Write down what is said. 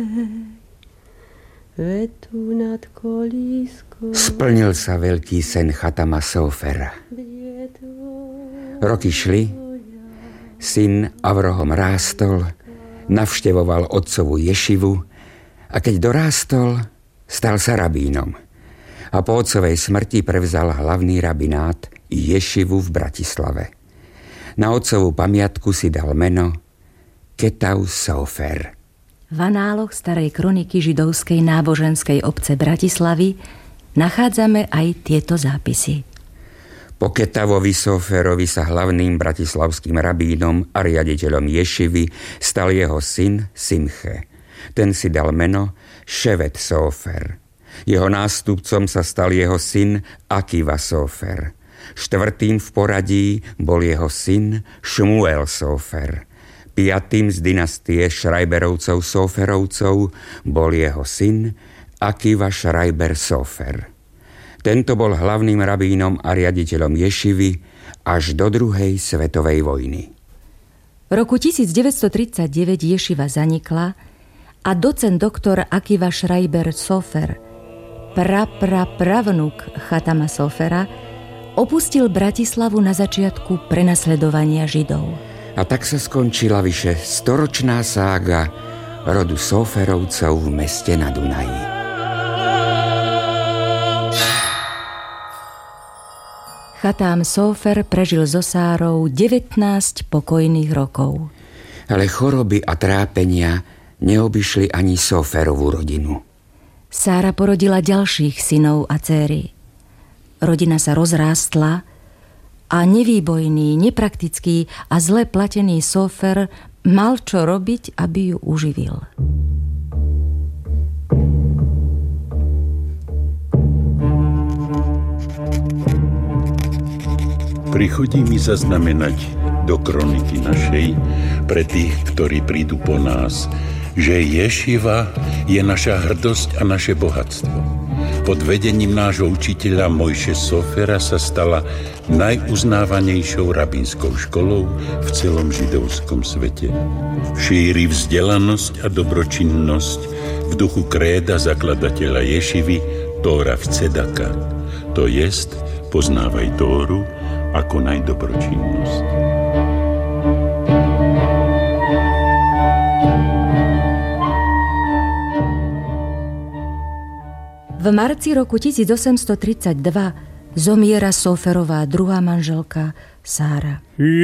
Splnil sa veľký sen Chatama Sofera. Roky šli, syn Avrohom rástol, navštevoval otcovu ješivu a keď dorástol, stal sa rabínom. A po otcovej smrti prevzal hlavný rabinát i ješivu v Bratislave. Na otcovú pamiatku si dal meno Ketau Sofer. V análoch starej kroniky židovskej náboženskej obce Bratislavy nachádzame aj tieto zápisy. Po Ketavovi Soferovi sa hlavným bratislavským rabínom a riaditeľom ješivy stal jeho syn Simche. Ten si dal meno Ševet Sofer. Jeho nástupcom sa stal jeho syn Akiva Sofer. Štvrtým v poradí bol jeho syn Šmuel Sofer. Piatým z dynastie Šrajberovcov Soferovcov bol jeho syn Akiva Šrajber Sofer. Tento bol hlavným rabínom a riaditeľom ješivy až do druhej svetovej vojny. V roku 1939 ješiva zanikla a docent doktor Akiva Šrajber Sofer, pravnuk Chatama Sofera, opustil Bratislavu na začiatku prenasledovania Židov. A tak sa skončila vyše storočná sága rodu Soferovcov v meste na Dunaji. Chatam Sofer prežil so Sárou 19 pokojných rokov. Ale choroby a trápenia neobyšli ani Soferovú rodinu. Sára porodila ďalších synov a dcéry. Rodina sa rozrástla a nevýbojný, nepraktický a zle platený Sofer mal čo robiť, aby ju uživil. Prichodí mi zaznamenať do kroniky našej pre tých, ktorí prídu po nás, že ješiva je naša hrdosť a naše bohatstvo. Pod vedením nášho učiteľa Mojše Sofera sa stala najuznávanejšou rabínskou školou v celom židovskom svete. Šíri vzdelanosť a dobročinnosť v duchu kréda zakladateľa ješivy Tóra v Cedaka. To jest, poznávaj Tóru a konaj dobročinnosť. V marci roku 1832 zomiera Soferová druhá manželka Sára.